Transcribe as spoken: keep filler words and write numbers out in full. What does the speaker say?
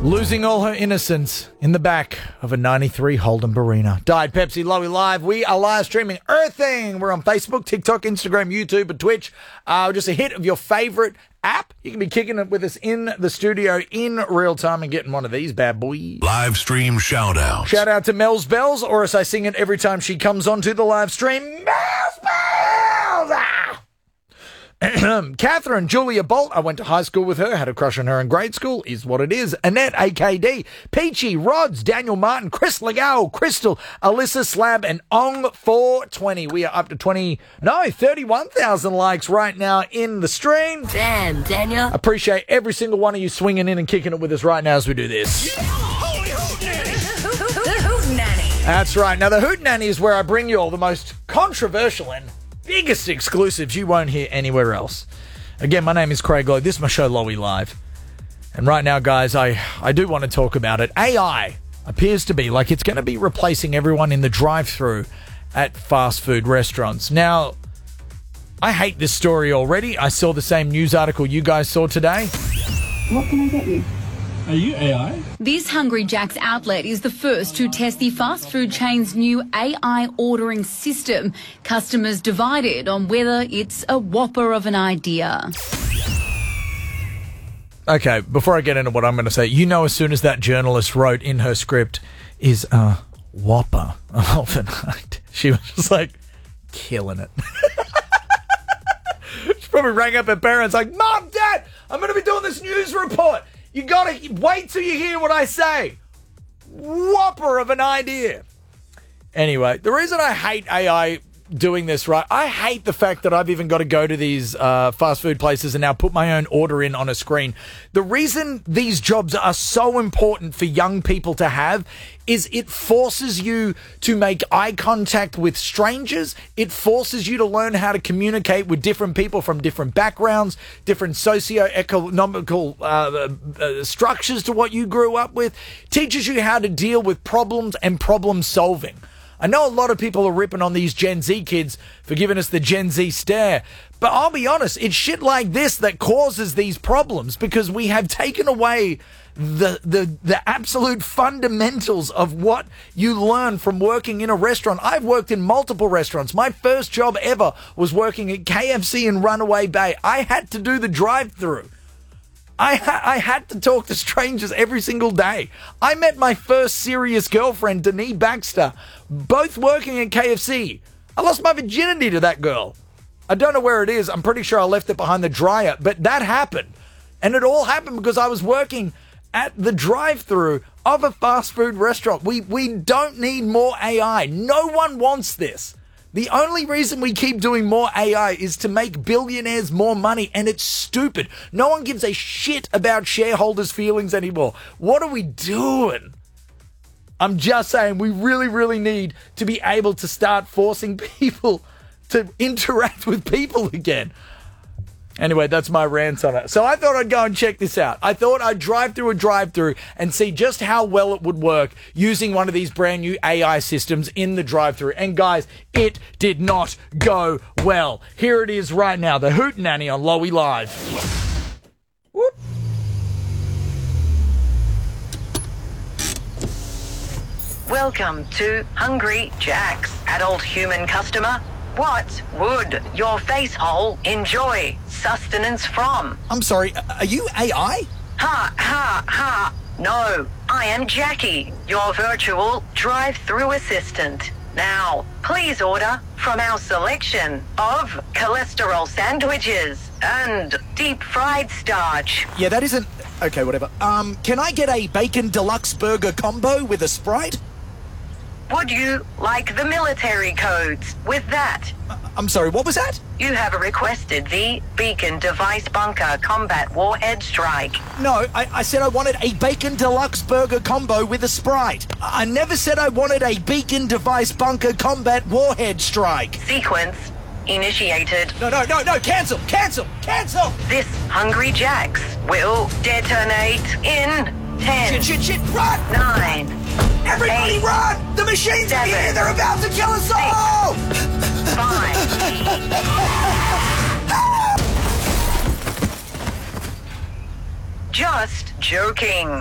Losing all her innocence in the back of a ninety-three Holden Barina. Died Pepsi, Lowy Live. We are live streaming Earthing. We're on Facebook, TikTok, Instagram, YouTube, and Twitch. Uh, just a hit of your favorite app. You can be kicking it with us in the studio in real time and getting one of these bad boys. Live stream shout out. Shout out to Mel's Bells, or as I sing it every time she comes onto the live stream, Mel's Bells! Ah! Catherine Julia Bolt, I went to high school with her, had a crush on her in grade school, is what it is. Annette, A K D, Peachy, Rods, Daniel Martin, Chris Legal, Crystal, Alyssa Slab, and Ong four twenty. We are up to twenty, no, thirty-one thousand likes right now in the stream. Damn, Daniel. Appreciate every single one of you swinging in and kicking it with us right now as we do this. The Hootenanny. That's right. Now, the Hootenanny is where I bring you all the most controversial and biggest exclusives you won't hear anywhere else. Again, my name is Craig Lowe. This is my show, Lowy Live. And right now, guys, I, I do want to talk about it. A I appears to be like it's going to be replacing everyone in the drive-thru at fast food restaurants. Now, I hate this story already. I saw the same news article you guys saw today. What can I get you? Are you A I? This Hungry Jack's outlet is the first to test the fast food chain's new A I ordering system. Customers divided on whether it's a whopper of an idea. Okay, before I get into what I'm going to say, you know as soon as that journalist wrote in her script is a whopper of an idea, she was just like killing it. She probably rang up her parents like, Mom, Dad, I'm going to be doing this news report. You gotta wait till you hear what I say. Whopper of an idea. Anyway, the reason I hate A I doing this, right, I hate the fact that I've even got to go to these uh, fast food places and now put my own order in on a screen. The reason these jobs are so important for young people to have is it forces you to make eye contact with strangers. It forces you to learn how to communicate with different people from different backgrounds, different socio-economical uh, uh, structures to what you grew up with. Teaches you how to deal with problems and problem solving. I know a lot of people are ripping on these Gen Z kids for giving us the Gen Z stare, but I'll be honest, it's shit like this that causes these problems because we have taken away the the the absolute fundamentals of what you learn from working in a restaurant. I've worked in multiple restaurants. My first job ever was working at K F C in Runaway Bay. I had to do the drive-thru. I, ha- I had to talk to strangers every single day. I met my first serious girlfriend, Denise Baxter, both working at K F C. I lost my virginity to that girl. I don't know where it is. I'm pretty sure I left it behind the dryer, but that happened. And it all happened because I was working at the drive-thru of a fast food restaurant. We, we don't need more A I. No one wants this. The only reason we keep doing more A I is to make billionaires more money, and it's stupid. No one gives a shit about shareholders' feelings anymore. What are we doing? I'm just saying we really, really need to be able to start forcing people to interact with people again. Anyway, that's my rant on it. So I thought I'd go and check this out. I thought I'd drive through a drive-thru and see just how well it would work using one of these brand new A I systems in the drive-thru. And guys, it did not go well. Here it is right now, the Hootenanny on Lowy Live. Whoop. Welcome to Hungry Jack's. Adult human customer, what would your face hole enjoy sustenance from? I'm sorry, are you A I? Ha, ha, ha. No, I am Jackie, your virtual drive-thru assistant. Now, please order from our selection of cholesterol sandwiches and deep-fried starch. Yeah, that isn't... Okay, whatever. Um, can I get a bacon deluxe burger combo with a Sprite? Would you like the military codes with that? Uh, I'm sorry, what was that? You have requested the Beacon Device Bunker Combat Warhead Strike. No, I, I said I wanted a bacon deluxe burger combo with a Sprite. I never said I wanted a Beacon Device Bunker Combat Warhead Strike. Sequence initiated. No, no, no, no, cancel, cancel, cancel! This Hungry Jacks will detonate in ten. Shit, shit, shit, run! Nine. Everybody eight, run! The machines seven, are here! They're about to kill us all! Five. Just joking.